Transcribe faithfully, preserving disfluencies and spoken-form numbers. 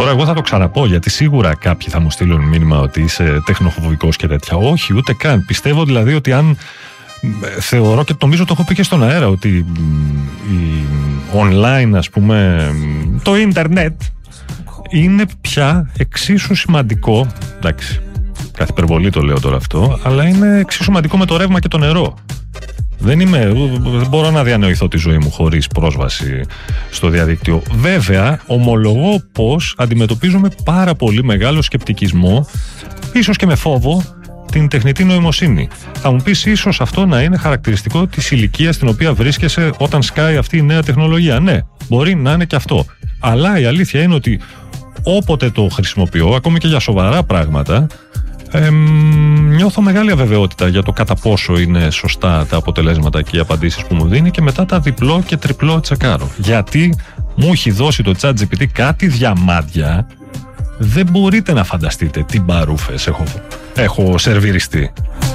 Τώρα εγώ θα το ξαναπώ, γιατί σίγουρα κάποιοι θα μου στείλουν μήνυμα ότι είσαι τεχνοφοβικός και τέτοια. Όχι, ούτε καν. Πιστεύω δηλαδή ότι αν θεωρώ, και νομίζω το έχω πει και στον αέρα, ότι η online, ας πούμε, το ίντερνετ είναι πια εξίσου σημαντικό, εντάξει, κάθε υπερβολή το λέω τώρα αυτό, αλλά είναι εξίσου σημαντικό με το ρεύμα και το νερό. Δεν, είμαι, δεν μπορώ να διανοηθώ τη ζωή μου χωρίς πρόσβαση στο διαδίκτυο. Βέβαια, ομολογώ πως αντιμετωπίζουμε πάρα πολύ μεγάλο σκεπτικισμό, ίσως και με φόβο, την τεχνητή νοημοσύνη. Θα μου πεις, ίσως αυτό να είναι χαρακτηριστικό της ηλικίας στην οποία βρίσκεσαι όταν σκάει αυτή η νέα τεχνολογία. Ναι, μπορεί να είναι και αυτό. Αλλά η αλήθεια είναι ότι όποτε το χρησιμοποιώ, ακόμη και για σοβαρά πράγματα, εμ, νιώθω μεγάλη αβεβαιότητα για το κατά πόσο είναι σωστά τα αποτελέσματα και οι απαντήσεις που μου δίνει, και μετά τα διπλό και τριπλό τσεκάρω. Γιατί μου έχει δώσει το ChatGPT κάτι διαμάντια, δεν μπορείτε να φανταστείτε τι μπαρούφες έχω, έχω σερβιριστεί.